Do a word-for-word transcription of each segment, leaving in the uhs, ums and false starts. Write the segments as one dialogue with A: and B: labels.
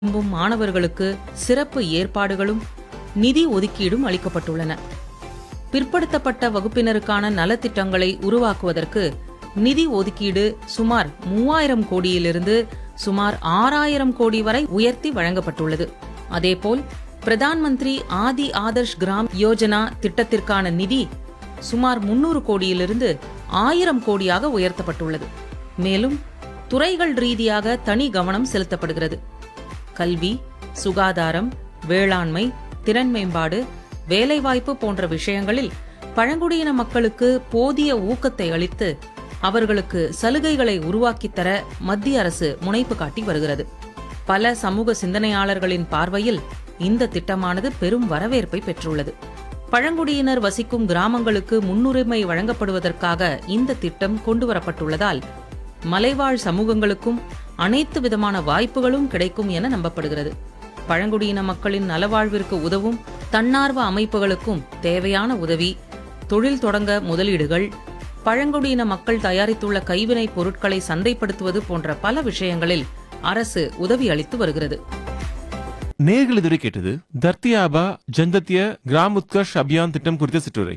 A: விரும்பும் மாணவர்களுக்கு சிறப்பு ஏற்பாடுகளும் நிதி ஒதுக்கீடும் அளிக்கப்பட்டுள்ளன. பிற்படுத்தப்பட்ட வகுப்பினருக்கான நலத்திட்டங்களை உருவாக்குவதற்கு நிதி ஒதுக்கீடு சுமார் மூவாயிரம் கோடியிலிருந்து சுமார் ஆறாயிரம் கோடி வரை உயர்த்தி வழங்கப்பட்டுள்ளது. அதேபோல் பிரதான் மந்திரி ஆதி ஆதர்ஷ் கிராம் யோஜனா திட்டத்திற்கான நிதி சுமார் முன்னூறு கோடியிலிருந்து ஆயிரம் கோடியாக உயர்த்தப்பட்டுள்ளது. மேலும் துறைகள் ரீதியாக தனி கவனம் செலுத்தப்படுகிறது. கல்வி, சுகாதாரம், வேளாண்மை, திறன் மேம்பாடு, வேலைவாய்ப்பு போன்ற விஷயங்களில் பழங்குடியின மக்களுக்கு போதிய ஊக்கத்தை அளித்து அவர்களுக்கு சலுகைகளை உருவாக்கித் தர மத்திய அரசு முனைப்பு காட்டி வருகிறது. பல சமூக சிந்தனையாளர்களின் பார்வையில் இந்த திட்டமானது பெரும் வரவேற்பை பெற்றுள்ளது. பழங்குடியினர் வசிக்கும் கிராமங்களுக்கு முன்னுரிமை வழங்கப்படுவதற்காக இந்த திட்டம் கொண்டுவரப்பட்டுள்ளதால் மலைவாழ் சமூகங்களுக்கும் அனைத்து விதமான வாய்ப்புகளும் கிடைக்கும் என நம்பப்படுகிறது. பழங்குடியின மக்களின் நலவாழ்விற்கு உதவும் தன்னார்வ அமைப்புகளுக்கும் தேவையான உதவி, தொழில் தொடங்க முதலீடுகள், பழங்குடியின மக்கள் தயாரித்துள்ள கைவினைப் பொருட்களை சந்தைப்படுத்துவது போன்ற பல விஷயங்களில் அரசு உதவி அளித்து வருகிறது.
B: நேர்கள் இதுவரை கேட்டது தர்த்தியாபா ஜன்தத்திய கிராம் உத்கர்ஷ் அபியான் திட்டம் குறித்த சிற்றுரை.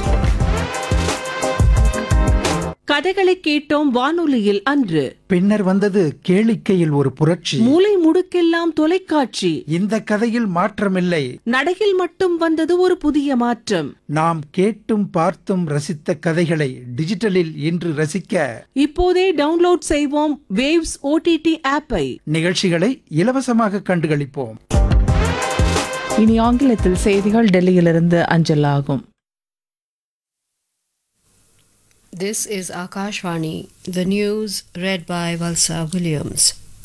C: கதைகளை கேட்டோம் வானொலியில் அன்று.
D: பின்னர் வந்தது கேளிக்கையில் ஒரு புரட்சி.
C: மூலை முடுக்கெல்லாம் தொலைக்காட்சி.
D: இந்த கதையில் மாற்றமில்லை,
C: நடையில் மட்டும் வந்தது ஒரு புதிய மாற்றம்.
D: நாம் கேட்டும் பார்த்தும் ரசித்த கதைகளை டிஜிட்டலில் இன்று ரசிக்க
C: இப்போதே டவுன்லோட் செய்வோம் வேவ்ஸ் ஓடிடி ஆப்பை.
D: நிகழ்ச்சிகளை இலவசமாக கண்டுகளிப்போம்.
C: இனி ஆங்கிலத்தில் செய்திகள் டெல்லியிலிருந்து அஞ்சலாகும்.
E: This is Akashvani, the news read by Valsa Williams.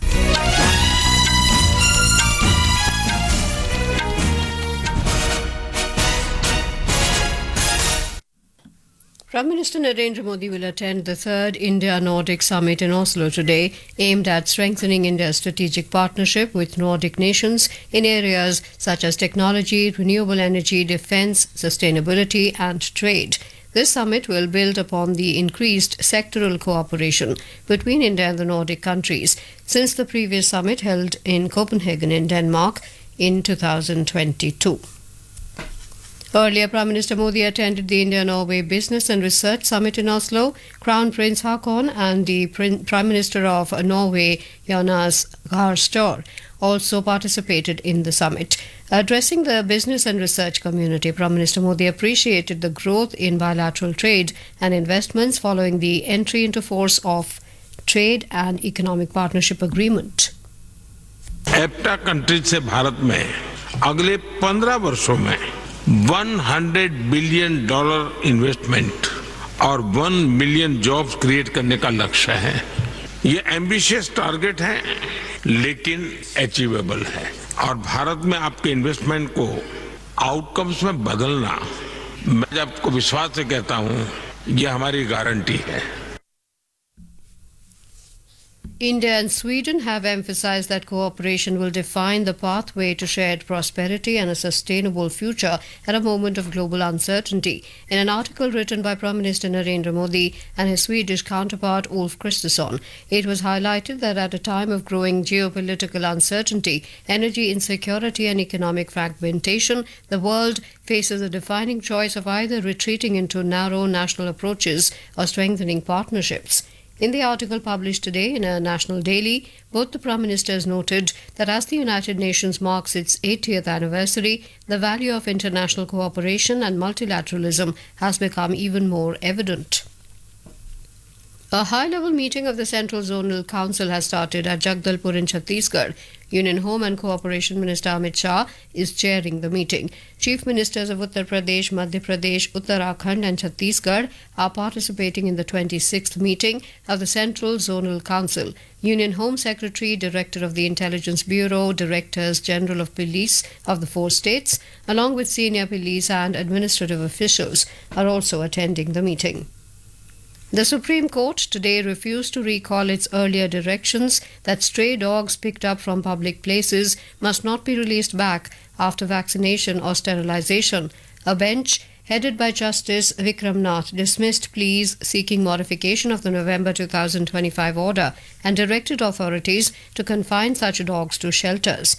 E: Prime Minister Narendra Modi will attend the third India-Nordic Summit in Oslo today, aimed at strengthening India's strategic partnership with Nordic nations in areas such as technology, renewable energy, defence, sustainability and trade. This summit will build upon the increased sectoral cooperation between India and the Nordic countries since the previous summit held in Copenhagen in Denmark in two thousand twenty-two. Earlier, Prime Minister Modi attended the India-Norway Business and Research Summit in Oslo. Crown Prince Haakon and the Prime Minister of Norway, Jonas Gahr Støre, also participated in the summit. Addressing the business and research community, Prime Minister Modi appreciated the growth in bilateral trade and investments following the entry into force of Trade and Economic Partnership Agreement.
F: एप्टा countries से भारत में अगले पंद्रह वर्षों में सौ billion dollar investment और one million jobs create करने का लक्ष्य है. ये एम्बिशियस टारगेट है लेकिन अचीवेबल है और भारत में आपके इन्वेस्टमेंट को आउटकम्स में बदलना, मैं आपको विश्वास से कहता हूं, ये हमारी गारंटी है.
E: India and Sweden have emphasized that cooperation will define the pathway to shared prosperity and a sustainable future at a moment of global uncertainty. In an article written by Prime Minister Narendra Modi and his Swedish counterpart Ulf Kristersson, it was highlighted that at a time of growing geopolitical uncertainty, energy insecurity and economic fragmentation, the world faces a defining choice of either retreating into narrow national approaches or strengthening partnerships. In the article published today in a national daily, both the Prime Ministers noted that as the United Nations marks its eightieth anniversary, the value of international cooperation and multilateralism has become even more evident. A high-level meeting of the Central Zonal Council has started at Jagdalpur in Chhattisgarh. Union Home and Cooperation Minister Amit Shah is chairing the meeting. Chief Ministers of Uttar Pradesh, Madhya Pradesh, Uttarakhand and Chhattisgarh are participating in the twenty-sixth meeting of the Central Zonal Council. Union Home Secretary, Director of the Intelligence Bureau, Directors General of Police of the four states, along with senior police and administrative officials, are also attending the meeting. The Supreme Court today refused to recall its earlier directions that stray dogs picked up from public places must not be released back after vaccination or sterilization. A bench headed by Justice Vikram Nath, dismissed pleas seeking modification of the November two thousand twenty-five order and directed authorities to confine such dogs to shelters.